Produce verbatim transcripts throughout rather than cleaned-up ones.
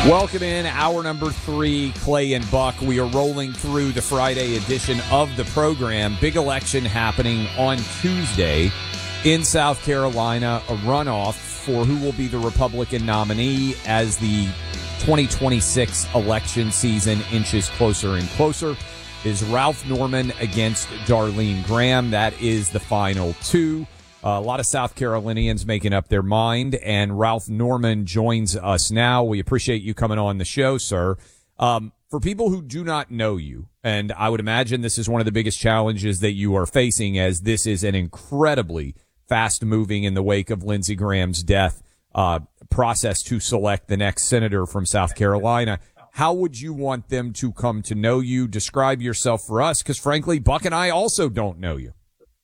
Welcome in, hour number three, Clay and Buck. We are rolling through the Friday edition of the program. Big election happening on Tuesday in South Carolina, a runoff for who will be the Republican nominee as the twenty twenty-six election season inches closer and closer. Is Ralph Norman against Darlene Graham. That is the final two. Uh, a lot of South Carolinians making up their mind, and Ralph Norman joins us now. We appreciate you coming on the show, sir. Um, for people who do not know you, and I would imagine this is one of the biggest challenges that you are facing, as this is an incredibly fast-moving, in the wake of Lindsey Graham's death, uh, process to select the next senator from South Carolina. How would you want them to come to know you? Describe yourself for us, because frankly, Buck and I also don't know you.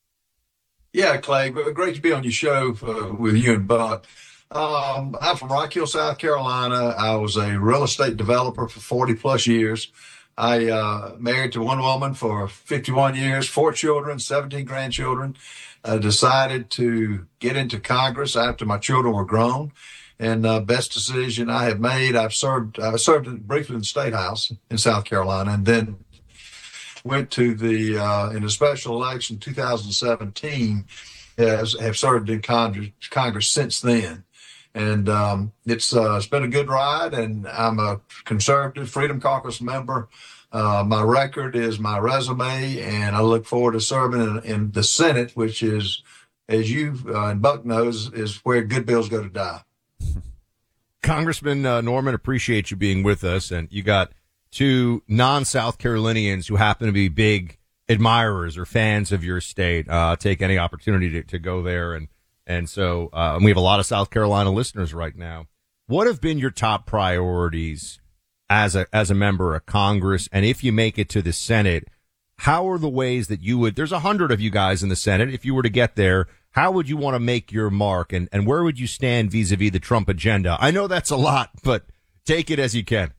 Yeah, Clay, great to be on your show uh, with you and Buck. Um, I'm from Rock Hill, South Carolina. I was a real estate developer for forty plus years. I uh, married to one woman for fifty-one years, four children, seventeen grandchildren. I decided to get into Congress after my children were grown. And uh, best decision I have made. I've served, I served briefly in the State House in South Carolina, and then went to the, uh, in a special election two thousand seventeen, has, have served in Congress, Congress since then. And um, it's, uh, it's been a good ride, and I'm a conservative Freedom Caucus member. Uh, my record is my resume, and I look forward to serving in, in the Senate, which is, as you uh, and Buck knows, is where good bills go to die. Congressman uh, Norman, appreciate you being with us, and you got two non-South Carolinians who happen to be big admirers or fans of your state. Uh, take any opportunity to, to go there. And, and so, uh, and we have a lot of South Carolina listeners right now. What have been your top priorities as a, as a member of Congress? And if you make it to the Senate, how are the ways that you would, there's a hundred of you guys in the Senate. If you were to get there, how would you want to make your mark, and, and where would you stand vis-a-vis the Trump agenda? I know that's a lot, but take it as you can.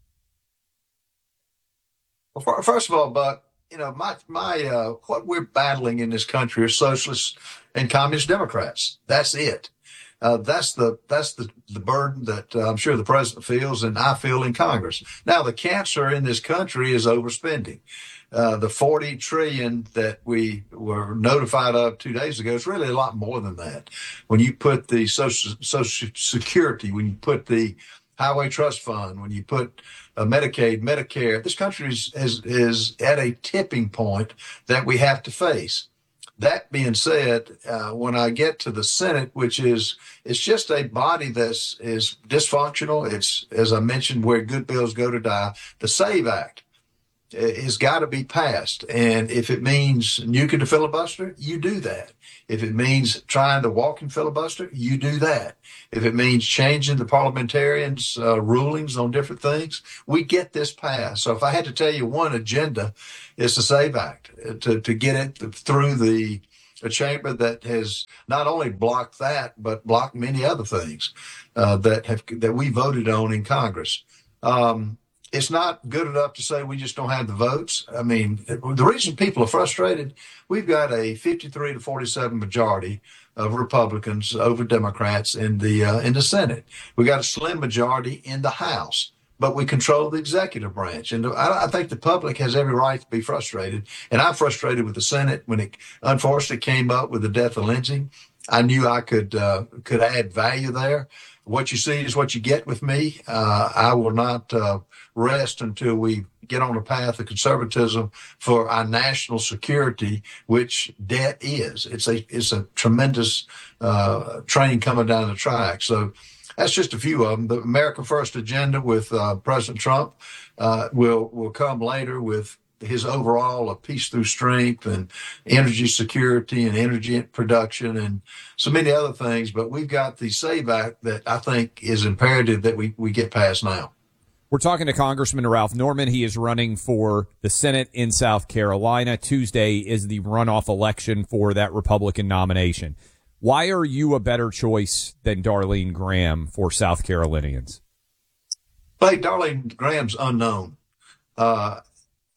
Well, first of all, Buck, you know, my, my, uh, what we're battling in this country are socialists and communist Democrats. That's it. Uh, that's the, that's the, the burden that uh, I'm sure the president feels and I feel in Congress. Now, the cancer in this country is overspending. Uh, the forty trillion that we were notified of two days ago is really a lot more than that. When you put the social, social security, when you put the highway trust fund, when you put uh, Medicaid, Medicare, this country is, is, is at a tipping point that we have to face. That being said, uh, when I get to the Senate, which is, it's just a body that's is dysfunctional. It's, as I mentioned, where good bills go to die. The SAVE Act has got to be passed. And if it means nuking the filibuster, you do that. If it means trying to walk in filibuster, you do that. If it means changing the parliamentarians' uh, rulings on different things, we get this passed. So if I had to tell you one agenda, it's the SAVE Act, to, to get it through the a chamber that has not only blocked that, but blocked many other things uh, that have that we voted on in Congress. Um, It's not good enough to say we just don't have the votes. I mean, the reason people are frustrated, we've got a fifty-three to forty-seven majority of Republicans over Democrats in the uh, in the Senate. We got a slim majority in the House, but we control the executive branch. And I, I think the public has every right to be frustrated. And I'm frustrated with the Senate when it unfortunately came up with the death of Lindsey. I knew I could uh, could add value there. What you see is what you get with me. Uh, I will not uh, rest until we get on a path of conservatism for our national security, which debt is. It's a it's a tremendous uh, train coming down the track. So that's just a few of them. The America First agenda with uh, President Trump uh, will will come later with his overall of peace through strength and energy security and energy production and so many other things. But we've got the SAVE Act that I think is imperative that we, we get past now. We're talking to Congressman Ralph Norman. He is running for the Senate in South Carolina. Tuesday is the runoff election for that Republican nomination. Why are you a better choice than Darlene Graham for South Carolinians? Hey, Darlene Graham's unknown. Uh,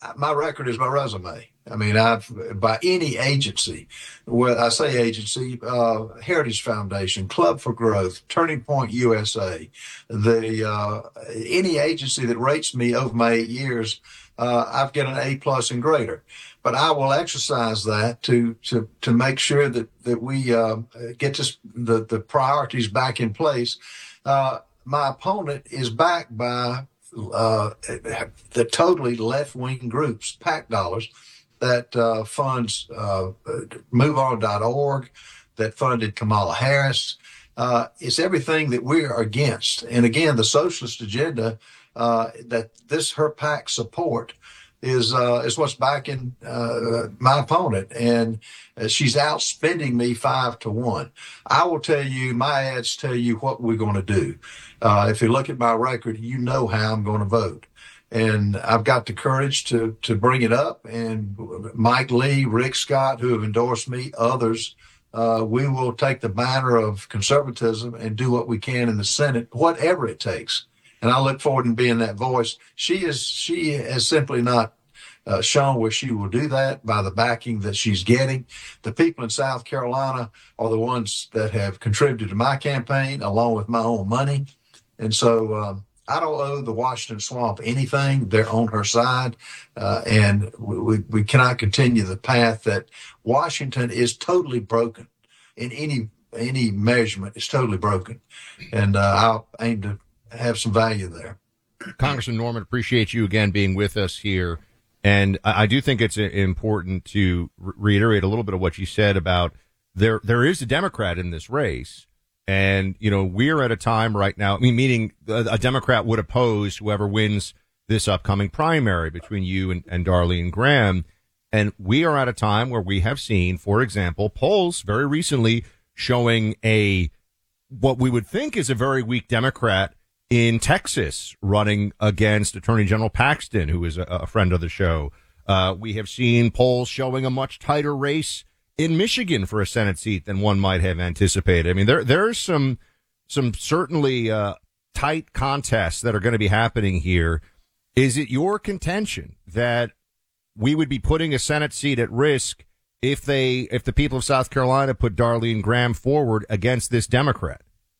my record is my resume. I mean, I've by any agency, well, I say agency, uh, Heritage Foundation, Club for Growth, Turning Point U S A, the uh, any agency that rates me over my eight years, uh, I've got an A plus and greater. But I will exercise that to to to make sure that that we uh, get this, the the priorities back in place. Uh, my opponent is backed by uh, the totally left wing groups, PAC dollars, that uh, funds uh, move on dot org, that funded Kamala Harris. Uh, it's everything that we're against. And again, the socialist agenda uh, that this her PAC support is uh, is what's backing uh, my opponent, and uh, she's outspending me five to one. I will tell you, my ads tell you what we're going to do. Uh, if you look at my record, you know how I'm going to vote. And I've got the courage to to bring it up. And Mike Lee, Rick Scott, who have endorsed me, others, uh, we will take the banner of conservatism and do what we can in the Senate, whatever it takes. And I look forward to being that voice. She is she has simply not uh, shown where she will do that by the backing that she's getting. The people in South Carolina are the ones that have contributed to my campaign, along with my own money. And so um, I don't owe the Washington Swamp anything. They're on her side. Uh, and we, we cannot continue the path that Washington is totally broken in any any measurement. It's totally broken. And uh, I aim to have some value there. Congressman Norman, appreciate you again being with us here. And I, I do think it's important to re- reiterate a little bit of what you said about there. There is a Democrat in this race. And, you know, we're at a time right now, I mean, meaning a, a Democrat would oppose whoever wins this upcoming primary between you and, and Darlene Graham. And we are at a time where we have seen, for example, polls very recently showing a what we would think is a very weak Democrat in Texas running against Attorney General Paxton, who is a, a friend of the show. Uh, we have seen polls showing a much tighter race in Michigan for a Senate seat than one might have anticipated. I mean, there there's some some certainly uh, tight contests that are going to be happening here. Is it your contention that we would be putting a Senate seat at risk if they if the people of South Carolina put Darlene Graham forward against this Democrat?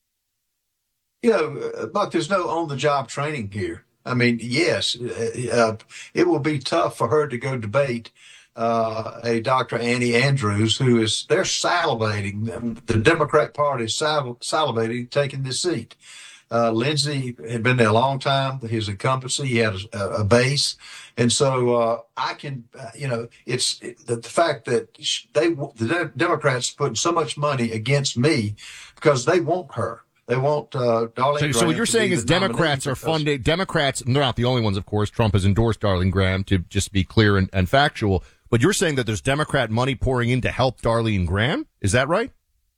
You know, Buck, there's no on-the-job training here. I mean, yes, uh, it will be tough for her to go debate uh, a Doctor Annie Andrews, who is, they're salivating. The Democrat Party is sal- salivating taking this seat. Uh, Lindsey had been there a long time. His incumbency, he had a, a base. And so uh, I can, uh, you know, it's it, the, the fact that they, the Democrats putting so much money against me because they want her. They want uh, Darlene so, Graham. So what you're saying is Democrats are funding. Democrats, they're not the only ones, of course. Trump has endorsed Darlene Graham, to just be clear and, and factual. But you're saying that there's Democrat money pouring in to help Darlene Graham? Is that right?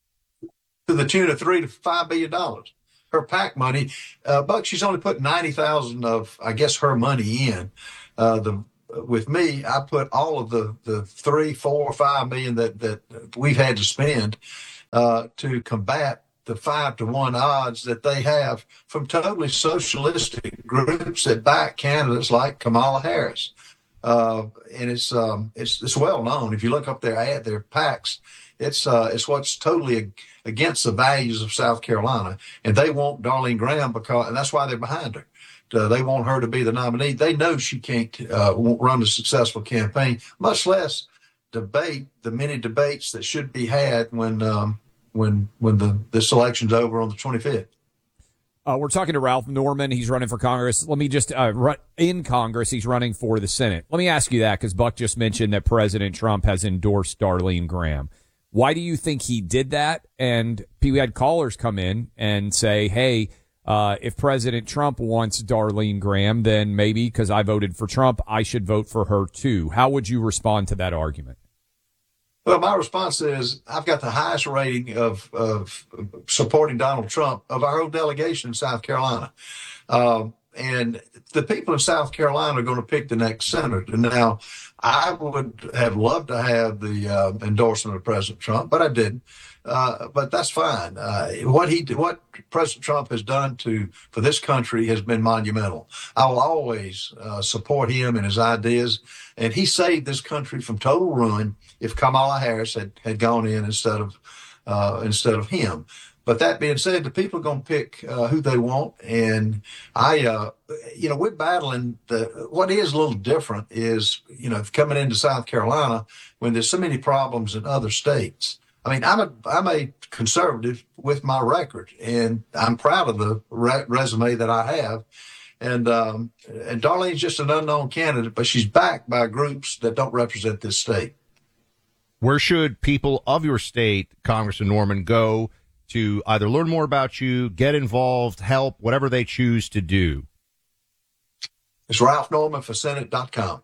To the tune of three to five billion dollars. Her PAC money, uh, Buck, she's only put ninety thousand of, I guess, her money in. Uh, the with me, I put all of the the three, four, five million that that we've had to spend uh, to combat the five to one odds that they have from totally socialistic groups that back candidates like Kamala Harris. Uh, and it's, um, it's, it's well known. If you look up their ad, their PACs, it's, uh, it's what's totally against the values of South Carolina. And they want Darlene Graham because, and that's why they're behind her. Uh, they want her to be the nominee. They know she can't, uh, won't run a successful campaign, much less debate the many debates that should be had when, um, when when the this election's over on the twenty-fifth. Uh, we're talking to Ralph Norman. He's running for Congress. Let me just uh, run in Congress. He's running for the Senate. Let me ask you that because Buck just mentioned that President Trump has endorsed Darlene Graham. Why do you think he did that? And we had callers come in and say, hey, uh, if President Trump wants Darlene Graham, then maybe because I voted for Trump, I should vote for her too. How would you respond to that argument? Well, my response is I've got the highest rating of, of supporting Donald Trump of our whole delegation in South Carolina. Um, and the people in South Carolina are going to pick the next senator. Now, I would have loved to have the uh, endorsement of President Trump, but I didn't. Uh, but that's fine. Uh, what he, what President Trump has done to for this country has been monumental. I will always uh, support him and his ideas. And he saved this country from total ruin if Kamala Harris had, had gone in instead of uh, instead of him. But that being said, the people are going to pick uh, who they want. And I, uh, you know, we're battling the, what is a little different is, you know, coming into South Carolina when there's so many problems in other states. I mean, I'm a, I'm a conservative with my record, and I'm proud of the re- resume that I have. And, um, and Darlene's just an unknown candidate, but she's backed by groups that don't represent this state. Where should people of your state, Congressman Norman, go to either learn more about you, get involved, help, whatever they choose to do? It's Ralph Norman for Senate dot com.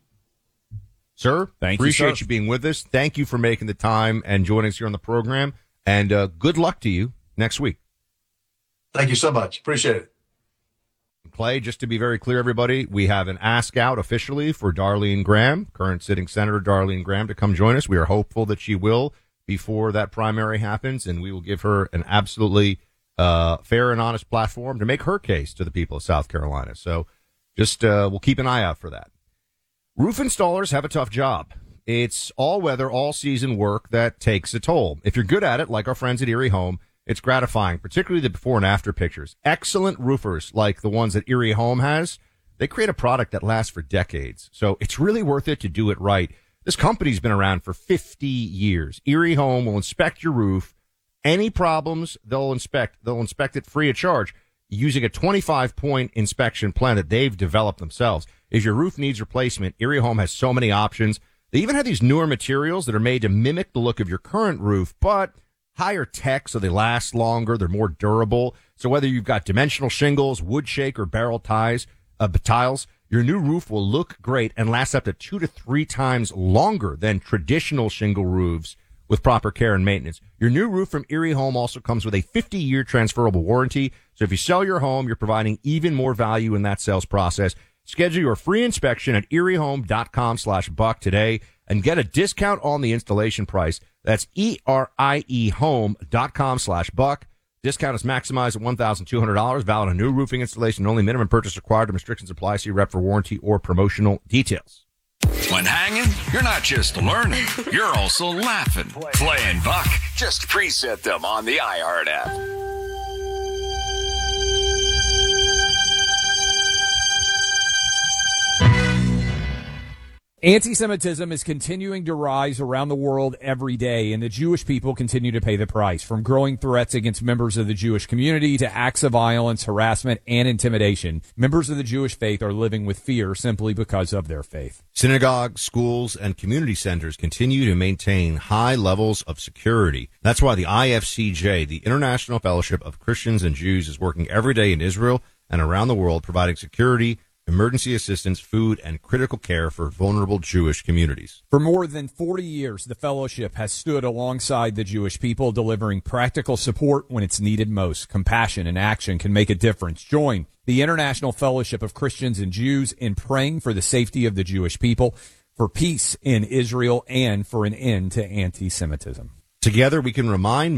Sir, thank appreciate you, you, sir. being with us. Thank you for making the time and joining us here on the program. And uh, good luck to you next week. Thank you so much. Appreciate it. Clay, just to be very clear, everybody, we have an ask out officially for Darlene Graham, current sitting Senator Darlene Graham, to come join us. We are hopeful that she will before that primary happens, and we will give her an absolutely uh, fair and honest platform to make her case to the people of South Carolina. So just uh, we'll keep an eye out for that. Roof installers have a tough job. It's all weather, all season work that takes a toll. If you're good at it, like our friends at Erie Home, it's gratifying, particularly the before and after pictures. Excellent roofers like the ones that Erie Home has, they create a product that lasts for decades. So it's really worth it to do it right. This company's been around for fifty years. Erie Home will inspect your roof. Any problems, they'll inspect. They'll inspect it free of charge using a twenty-five point inspection plan that they've developed themselves. If your roof needs replacement, Erie Home has so many options. They even have these newer materials that are made to mimic the look of your current roof, but higher tech so they last longer. They're more durable. So whether you've got dimensional shingles, wood shake, or barrel ties, uh, tiles, your new roof will look great and last up to two to three times longer than traditional shingle roofs with proper care and maintenance. Your new roof from Erie Home also comes with a fifty year transferable warranty. So if you sell your home, you're providing even more value in that sales process. Schedule your free inspection at eriehome.com slash buck today and get a discount on the installation price. That's E-R-I-E home.com slash buck. Discount is maximized at one thousand two hundred dollars. Valid on new roofing installation. Only minimum purchase required. Restrictions apply. See rep for warranty or promotional details. When hanging, you're not just learning, you're also laughing. Clay and Buck, just preset them on the iHeart app. Anti-Semitism is continuing to rise around the world every day, and the Jewish people continue to pay the price, from growing threats against members of the Jewish community to acts of violence, harassment, and intimidation. Members of the Jewish faith are living with fear simply because of their faith. Synagogues, schools, and community centers continue to maintain high levels of security. That's why the I F C J, the International Fellowship of Christians and Jews, is working every day in Israel and around the world providing security, emergency assistance, food, and critical care for vulnerable Jewish communities. For more than forty years, the fellowship has stood alongside the Jewish people, delivering practical support when it's needed most. Compassion and action can make a difference. Join the International Fellowship of Christians and Jews in praying for the safety of the Jewish people, for peace in Israel, and for an end to anti-Semitism. Together, we can remind